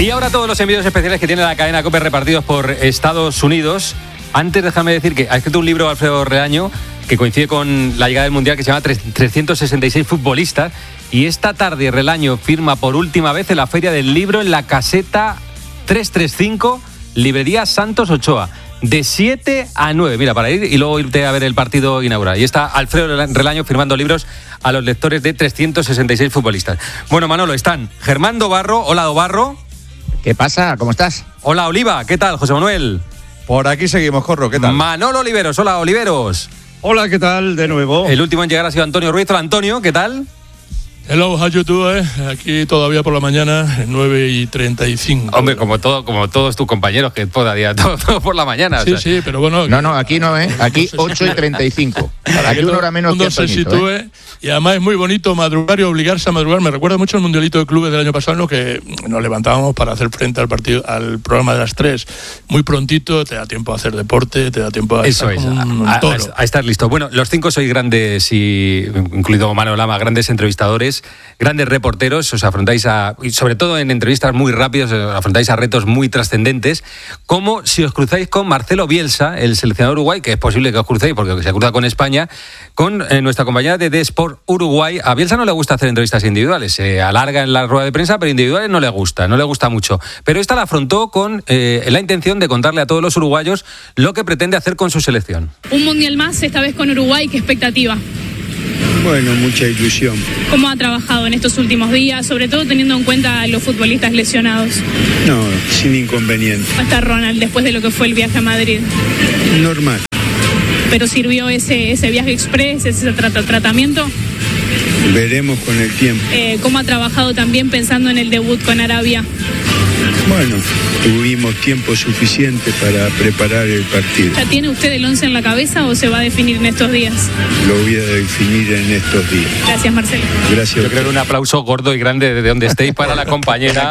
Y ahora todos los envíos especiales que tiene la cadena COPE repartidos por Estados Unidos. Antes déjame decir que ha escrito un libro Alfredo Relaño que coincide con la llegada del Mundial, que se llama 366 futbolistas. Y esta tarde Relaño firma por última vez en la Feria del Libro en la caseta 335, Librería Santos Ochoa. De 7 a 9, mira, para ir y luego irte a ver el partido inaugural. Y está Alfredo Relaño firmando libros a los lectores de 366 futbolistas. Bueno, Manolo, están Germán Dobarro. Hola, Dobarro. ¿Qué pasa? ¿Cómo estás? Hola, Oliva. ¿Qué tal, José Manuel? Por aquí seguimos, Corro. ¿Qué tal? Manolo Oliveros. Hola, Oliveros. Hola, ¿qué tal? De nuevo. El último en llegar ha sido Antonio Ruiz. Hola, Antonio. ¿Qué tal? Hello, how you doing? Aquí todavía por la mañana, 9:35. Hombre, como todos tus compañeros, que todavía todo por la mañana. Sí, o sea. Sí, pero bueno. No, aquí no, ¿eh? Aquí 8:35. Aquí una hora menos que se sitúe. Y además es muy bonito madrugar y obligarse a madrugar. Me recuerda mucho el Mundialito de Clubes del año pasado, en lo que nos levantábamos para hacer frente al programa de las 3. Muy prontito, te da tiempo a hacer deporte, te da tiempo a estar a estar listo. Bueno, los 5 sois grandes, y incluido Manuel Lama, grandes entrevistadores, grandes reporteros. Os afrontáis y sobre todo en entrevistas muy rápidas, afrontáis a retos muy trascendentes, como si os cruzáis con Marcelo Bielsa, el seleccionador Uruguay, que es posible que os crucéis porque se cruza con España, con nuestra compañera de Sport Uruguay. A Bielsa no le gusta hacer entrevistas individuales, se alarga en la rueda de prensa, pero individuales no le gusta mucho. Pero esta la afrontó con la intención de contarle a todos los uruguayos lo que pretende hacer con su selección. Un mundial más, esta vez con Uruguay, ¿qué expectativa? Bueno, mucha ilusión. ¿Cómo ha trabajado en estos últimos días, sobre todo teniendo en cuenta a los futbolistas lesionados? No, sin inconveniente. ¿Cómo está Ronald después de lo que fue el viaje a Madrid? Normal. ¿Pero sirvió ese viaje express, ese tratamiento? Veremos con el tiempo. ¿Cómo ha trabajado también pensando en el debut con Arabia? Bueno, tuvimos tiempo suficiente para preparar el partido. ¿Ya tiene usted el 11 en la cabeza o se va a definir en estos días? Lo voy a definir en estos días. Gracias, Marcelo. Gracias. Yo creo que un aplauso gordo y grande desde donde estéis para la compañera.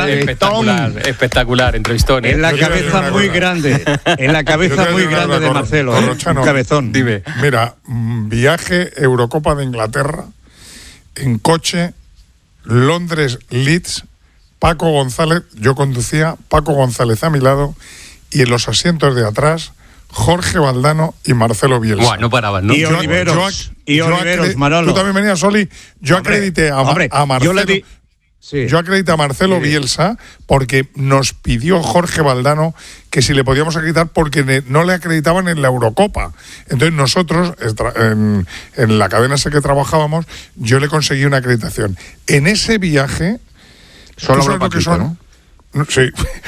Espectacular, entrevistón. En la cabeza muy grande. En la cabeza muy grande de Marcelo. Corrochano, un cabezón. Dime. Mira, viaje Eurocopa de Inglaterra en coche, Londres, Leeds. Paco González, yo conducía, Paco González a mi lado, y en los asientos de atrás, Jorge Valdano y Marcelo Bielsa. Buah, no paraban, ¿no? Y Oliveros, Manolo. Tú también venías, Oli. Yo acredité a Marcelo. Yo acredité a Marcelo Bielsa porque nos pidió Jorge Valdano que si le podíamos acreditar porque no le acreditaban en la Eurocopa. Entonces nosotros, en la cadena esa que trabajábamos, yo le conseguí una acreditación. En ese viaje... Solo lo que son, ¿no? Sí,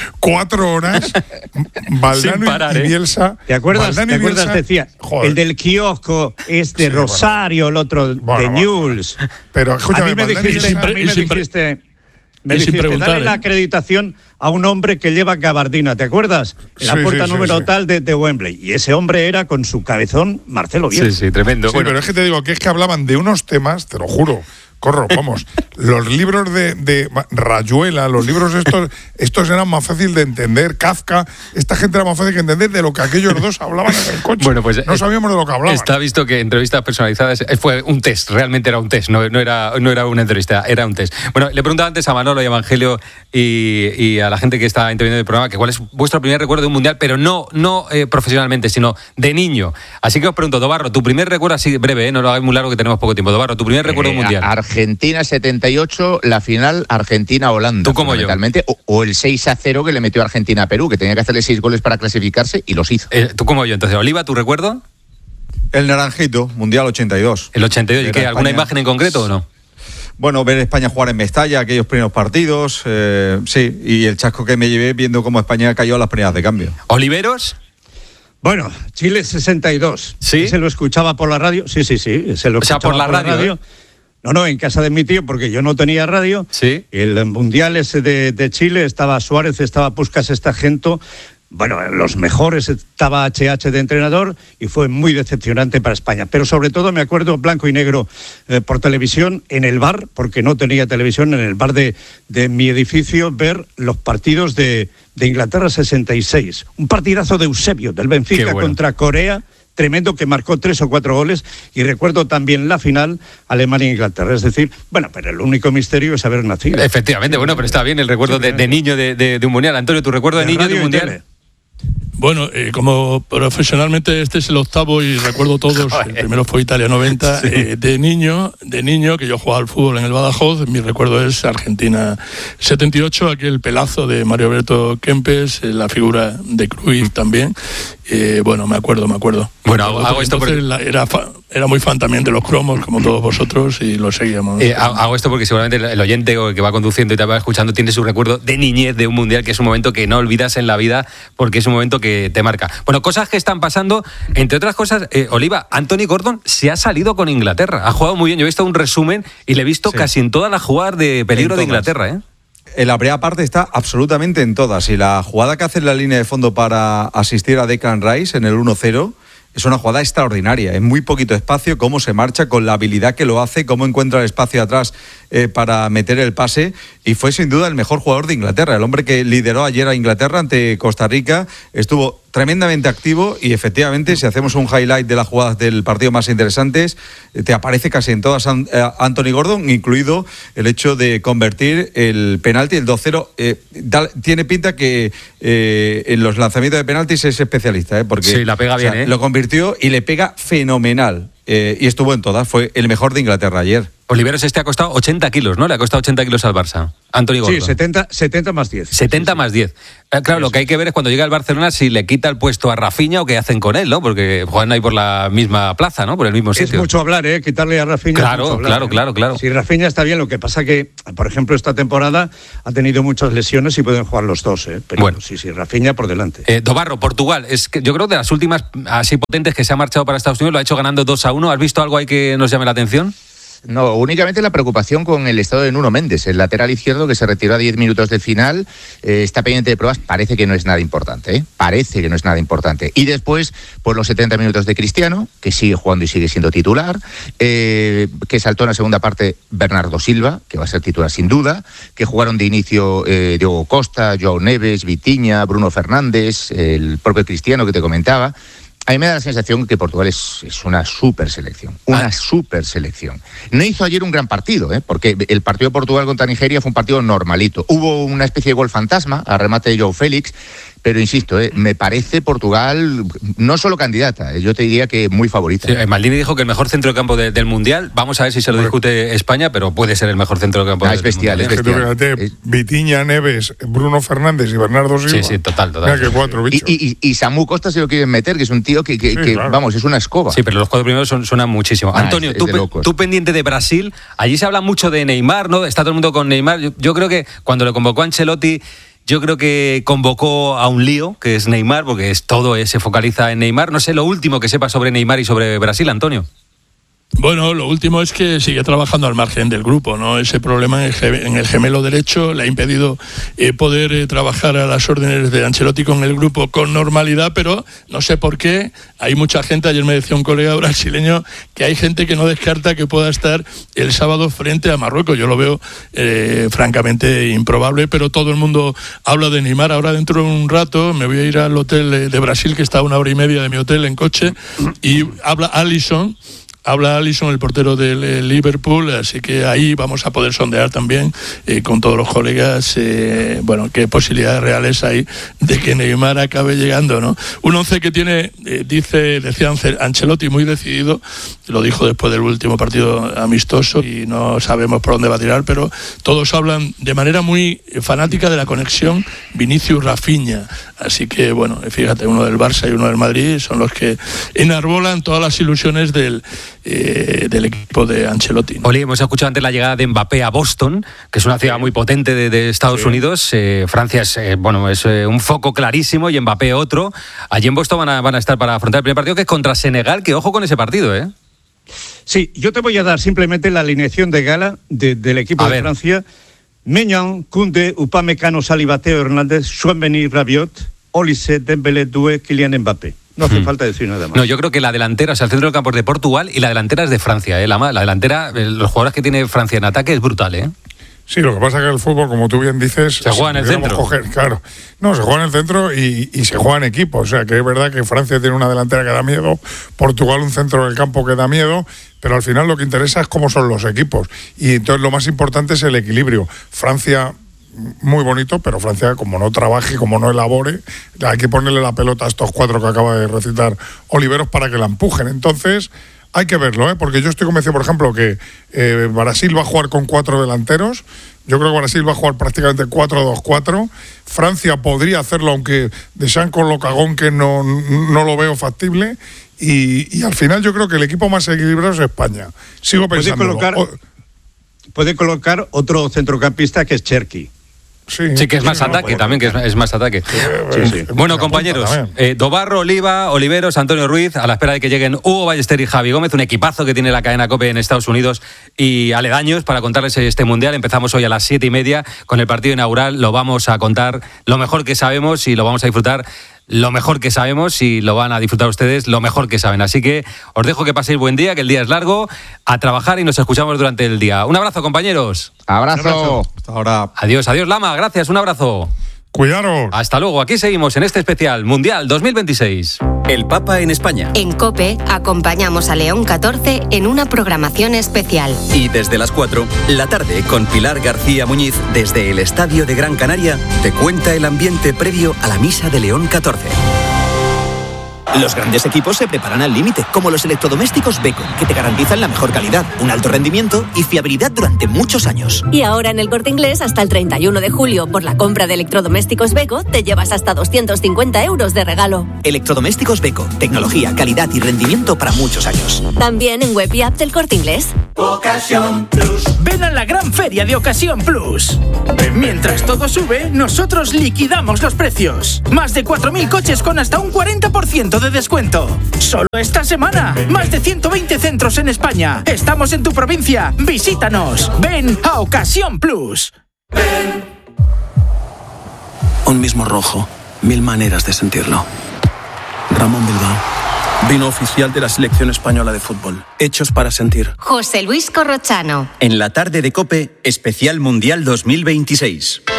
4 horas, Valdano y Bielsa. ¿Te acuerdas? Decía, joder, el del kiosco es de Rosario, el otro de Newell's. Pero escúchame, a mí me dijiste, dale la acreditación a un hombre que lleva gabardina, ¿te acuerdas? En la puerta número tal de Wembley. Y ese hombre era con su cabezón Marcelo Bielsa. Sí, tremendo. Sí, bueno, pero es que te digo que es que hablaban de unos temas, te lo juro. Corro, vamos, los libros de Rayuela, los libros estos eran más fácil de entender, Kafka, esta gente era más fácil de entender de lo que aquellos dos hablaban en el coche. Bueno, pues no sabíamos de lo que hablaban. Está visto que entrevistas personalizadas fue un test, realmente era un test, no era una entrevista, era un test. Bueno, le preguntaba antes a Manolo y a Evangelio y a la gente que está interviniendo en el programa que cuál es vuestro primer recuerdo de un mundial, pero no profesionalmente, sino de niño. Así que os pregunto, Dobarro, tu primer recuerdo, así breve, no lo hagáis muy largo que tenemos poco tiempo. Dobarro, tu primer recuerdo de un mundial. Argentina 78, la final Argentina-Holanda. Tú como yo. O el 6-0 que le metió Argentina a Perú, que tenía que hacerle 6 goles para clasificarse y los hizo. Tú como yo. Entonces, Oliva, ¿tu recuerdo? El Naranjito, Mundial 82. El 82, ¿y qué? ¿Alguna imagen en concreto o no? Bueno, ver España jugar en Mestalla, aquellos primeros partidos, sí, y el chasco que me llevé viendo cómo España cayó a las primeras de cambio. ¿Oliveros? Bueno, Chile 62. ¿Sí? Se lo escuchaba por la radio. Sí, se lo escuchaba por la radio. No, en casa de mi tío, porque yo no tenía radio. Sí. El mundial ese de Chile, estaba Suárez, estaba Puskás, Gento. Bueno, los mejores, estaba HH de entrenador y fue muy decepcionante para España. Pero sobre todo me acuerdo blanco y negro por televisión en el bar, porque no tenía televisión, en el bar de mi edificio, ver los partidos de Inglaterra 66. Un partidazo de Eusebio, del Benfica contra Corea. tremendo que marcó 3 o 4 goles, y recuerdo también la final Alemania-Inglaterra. Es decir, bueno, pero el único misterio es haber nacido. Efectivamente, bueno, pero está bien el recuerdo de niño de un mundial. Antonio, ¿tu recuerdo de niño de un mundial? Bueno, como profesionalmente este es el octavo y recuerdo todos, el primero fue Italia 90, sí. De niño, que yo jugaba al fútbol en el Badajoz, mi recuerdo es Argentina 78, aquel pelazo de Mario Alberto Kempes, la figura de Cruyff también. Bueno, me acuerdo. Bueno, hago esto porque era muy fan también de los cromos, como todos vosotros, y lo seguíamos. Hago esto porque seguramente el oyente que va conduciendo y te va escuchando tiene su recuerdo de niñez de un mundial, que es un momento que no olvidas en la vida, porque es un momento que te marca. Bueno, cosas que están pasando, entre otras cosas, Oliva, Anthony Gordon se ha salido con Inglaterra, ha jugado muy bien. Yo he visto un resumen y le he visto casi en todas las jugadas de peligro de Inglaterra, En la primera parte está absolutamente en todas, y la jugada que hace en la línea de fondo para asistir a Declan Rice en el 1-0 es una jugada extraordinaria, en muy poquito espacio, cómo se marcha, con la habilidad que lo hace, cómo encuentra el espacio atrás para meter el pase, y fue sin duda el mejor jugador de Inglaterra, el hombre que lideró ayer a Inglaterra ante Costa Rica, estuvo tremendamente activo, y efectivamente, si hacemos un highlight de las jugadas del partido más interesantes, te aparece casi en todas Anthony Gordon, incluido el hecho de convertir el penalti, el 2-0. Tiene pinta que en los lanzamientos de penaltis es especialista, porque sí, la pega bien, lo convirtió y le pega fenomenal. Y estuvo en todas, fue el mejor de Inglaterra ayer. Oliveros ha costado 80 kilos, ¿no? Le ha costado 80 kilos al Barça. Anthony Gordon. Sí, 70 más 10. 70 más 10. Claro, lo que hay que ver es cuando llega al Barcelona si le quita el puesto a Rafinha o qué hacen con él, ¿no? Porque juegan ahí por la misma plaza, ¿no? Por el mismo sitio. Es mucho hablar, quitarle a Rafinha. Claro. Si Rafinha está bien, lo que pasa que, por ejemplo, esta temporada ha tenido muchas lesiones y pueden jugar los dos, Pero bueno, sí, Rafinha por delante. Dobarro, Portugal, es que yo creo que de las últimas así potentes que se ha marchado para Estados Unidos, lo ha hecho ganando 2-1. ¿Has visto algo ahí que nos llame la atención? No, únicamente la preocupación con el estado de Nuno Méndez, el lateral izquierdo que se retiró a 10 minutos del final, está pendiente de pruebas, parece que no es nada importante, Y después, pues los 70 minutos de Cristiano, que sigue jugando y sigue siendo titular, que saltó en la segunda parte Bernardo Silva, que va a ser titular sin duda, que jugaron de inicio Diogo Costa, Joao Neves, Vitinha, Bruno Fernández, el propio Cristiano que te comentaba. A mí me da la sensación que Portugal es una super selección. No hizo ayer un gran partido, porque el partido de Portugal contra Nigeria fue un partido normalito. Hubo una especie de gol fantasma, a remate de Joao Félix, pero insisto, me parece Portugal no solo candidata, yo te diría que muy favorita. Sí, Maldini dijo que el mejor centro de campo del Mundial, vamos a ver si se lo discute España, pero puede ser el mejor centro de campo del Mundial. Es bestial. Vitinha, Neves, Bruno Fernández y Bernardo Silva. Sí, total. Mira que 4 bichos. Y Samu Costa se lo quieren meter, que es un tío que claro. Vamos, es una escoba. Sí, pero los 4 primeros suenan muchísimo. Antonio, tú pendiente de Brasil, allí se habla mucho de Neymar, ¿no? Está todo el mundo con Neymar. Yo creo que cuando le convocó a Ancelotti, yo creo que convocó a un lío, que es Neymar, porque se focaliza en Neymar. No sé lo último que sepa sobre Neymar y sobre Brasil, Antonio. Bueno, lo último es que sigue trabajando al margen del grupo, ¿no? Ese problema en el gemelo derecho le ha impedido poder trabajar a las órdenes de Ancelotti con el grupo con normalidad, pero no sé por qué. Hay mucha gente, ayer me decía un colega brasileño, que hay gente que no descarta que pueda estar el sábado frente a Marruecos. Yo lo veo francamente improbable, pero todo el mundo habla de Neymar. Ahora dentro de un rato me voy a ir al hotel de Brasil, que está a 1 hora y media de mi hotel en coche, y habla Alisson, el portero del Liverpool, así que ahí vamos a poder sondear también con todos los colegas, qué posibilidades reales hay de que Neymar acabe llegando, ¿no? Un 11 que tiene, decía Ancelotti, muy decidido, lo dijo después del último partido amistoso y no sabemos por dónde va a tirar, pero todos hablan de manera muy fanática de la conexión Vinicius-Rafinha, así que bueno, fíjate, uno del Barça y uno del Madrid son los que enarbolan todas las ilusiones del equipo de Ancelotti, ¿no? Oli, hemos escuchado antes la llegada de Mbappé a Boston, que es una ciudad muy potente de Estados Unidos. Francia es un foco clarísimo y Mbappé otro. Allí en Boston van a estar para afrontar el primer partido, que es contra Senegal, que ojo con ese partido, ¿eh? Sí, yo te voy a dar simplemente la alineación de gala del equipo de Francia. Maignan, Koundé, Upamecano, Saliba, Theo Hernández, Tchouaméni, Rabiot, Olise, Dembélé, Doué, Kylian Mbappé. No hace falta decir nada más. No, yo creo que la delantera, o sea, el centro del campo es de Portugal y la delantera es de Francia, La delantera, los jugadores que tiene Francia en ataque es brutal, Sí, lo que pasa es que el fútbol, como tú bien dices... Se juega en el centro. Claro. No, se juega en el centro y se juega en equipo. O sea, que es verdad que Francia tiene una delantera que da miedo, Portugal un centro del campo que da miedo, pero al final lo que interesa es cómo son los equipos. Y entonces lo más importante es el equilibrio. Francia... muy bonito, pero Francia, como no trabaje, como no elabore, hay que ponerle la pelota a estos 4 que acaba de recitar Oliveros para que la empujen. Entonces, hay que verlo, porque yo estoy convencido, por ejemplo, que Brasil va a jugar con 4 delanteros. Yo creo que Brasil va a jugar prácticamente 4-2-4. Francia podría hacerlo, aunque Deschamps con lo cagón que no lo veo factible. Y al final yo creo que el equipo más equilibrado es España. Sigo pensando. Puede colocar otro centrocampista que es Cherki. Sí, que es más ataque también, que es más ataque. Sí. Bueno, compañeros, Dobarro, Oliva, Oliveros, Antonio Ruiz, a la espera de que lleguen Hugo Ballester y Javi Gómez, un equipazo que tiene la cadena COPE en Estados Unidos y aledaños para contarles este Mundial. Empezamos hoy a las 7:30 con el partido inaugural. Lo vamos a contar lo mejor que sabemos y lo vamos a disfrutar lo mejor que sabemos y lo van a disfrutar ustedes lo mejor que saben. Así que os dejo que paséis buen día, que el día es largo, a trabajar y nos escuchamos durante el día. Un abrazo, compañeros. Abrazo. Hasta ahora. Adiós, Lama, gracias, un abrazo. Cuidaros. Hasta luego, aquí seguimos en este especial Mundial 2026. El Papa en España. En COPE acompañamos a León XIV en una programación especial. Y desde las 4, la tarde, con Pilar García Muñiz, desde el Estadio de Gran Canaria, te cuenta el ambiente previo a la misa de León XIV. Los grandes equipos se preparan al límite, como los electrodomésticos Beko, que te garantizan la mejor calidad, un alto rendimiento y fiabilidad durante muchos años. Y ahora en el Corte Inglés, hasta el 31 de julio, por la compra de electrodomésticos Beko, te llevas hasta 250 euros de regalo. Electrodomésticos Beko, tecnología, calidad y rendimiento para muchos años. También en web y app del Corte Inglés. Ocasión Plus. Ven a la gran feria de Ocasión Plus. Mientras todo sube, nosotros liquidamos los precios. Más de 4.000 coches con hasta un 40% de descuento. Solo esta semana. Más de 120 centros en España. Estamos en tu provincia. Visítanos. Ven a Ocasión Plus. Ven. Un mismo rojo. 1000 maneras de sentirlo. Ramón Bilbao. Vino oficial de la selección española de fútbol. Hechos para sentir. José Luis Corrochano. En la tarde de COPE, especial Mundial 2026.